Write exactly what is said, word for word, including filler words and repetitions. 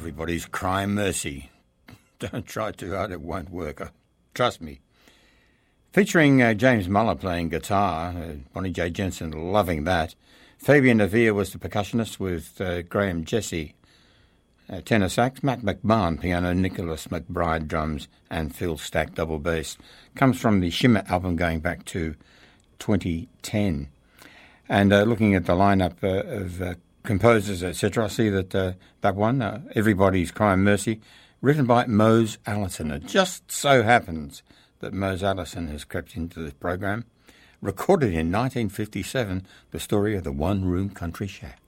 Everybody's Crying Mercy. Don't try too hard, it won't work. Uh, Trust me. Featuring uh, James Muller playing guitar, uh, Bonnie J. Jensen loving that. Fabian Navia was the percussionist with uh, Graham Jesse, uh, tenor sax, Matt McMahon piano, Nicholas McBride drums, and Phil Stack double bass. Comes from the Shimmer album going back to twenty ten. And uh, looking at the lineup uh, of uh, composers, et cetera, I see that uh, that one, uh, Everybody's Crying Mercy, written by Mose Allison. It just so happens that Mose Allison has crept into the program. Recorded in nineteen fifty-seven, the story of the one-room country shack.